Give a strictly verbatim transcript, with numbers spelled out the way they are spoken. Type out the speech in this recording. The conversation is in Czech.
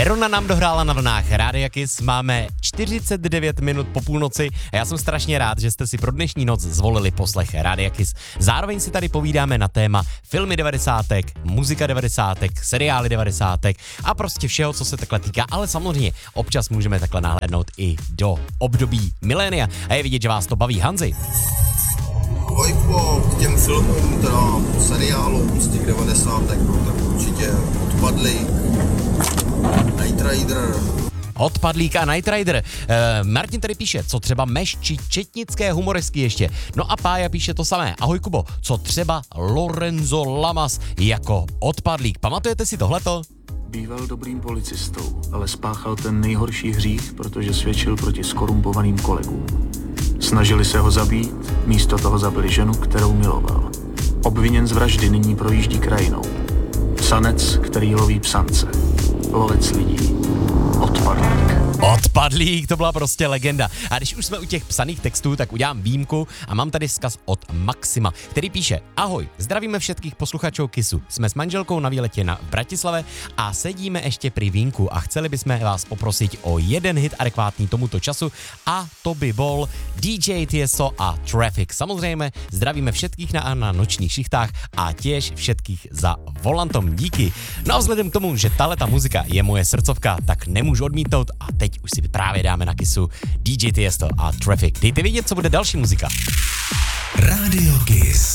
Verona nám dohrála na vlnách Rádia Kiss, máme čtyřicet devět minut po půlnoci a já jsem strašně rád, že jste si pro dnešní noc zvolili poslech Rádia Kiss. Zároveň si tady povídáme na téma filmy devadesátek, muzika devadesátek, seriály devadesátek a prostě všeho, co se takhle týká, ale samozřejmě občas můžeme takhle nahlédnout i do období milénia a je vidět, že vás to baví. Hanzi. Hojko, k těm filmům, teda seriálům z těch devadesátek, no, tak určitě Odpadlík, Knight Rider. Odpadlík a Knight Rider. E, Martin tady píše, co třeba Meš či četnické humoresky ještě. No a Pája píše to samé. Ahoj Kubo, co třeba Lorenzo Lamas jako Odpadlík. Pamatujete si tohleto? Býval dobrým policistou, ale spáchal ten nejhorší hřích, protože svědčil proti skorumpovaným kolegům. Snažili se ho zabít, místo toho zabili ženu, kterou miloval. Obviněn z vraždy nyní projíždí krajinou. Psanec, který loví psance. Lovec lidí. Odpadlík. Odpadlík, to byla prostě legenda. A když už jsme u těch psaných textů, tak udělám výjimku a mám tady vzkaz od Maxima, který píše: Ahoj, zdravíme všetkých posluchačů Kissu. Jsme s manželkou na výletě na Bratislave a sedíme ještě pri vínku a chceli bychom vás poprosit o jeden hit adekvátní tomuto času a to by bol dý džej Tiesto a Traffic. Samozřejmě zdravíme všetkých na, na nočních šichtách a těž všetkých za volantom. Díky. No a vzhledem k tomu, že tahleta muzika je moje srdcovka, tak nemůžu odmítnout a teď už si právě dáme na Kissu dý džej Tiesto a Traffic. Dejte vědět, co bude další muzika. Radio Kiss.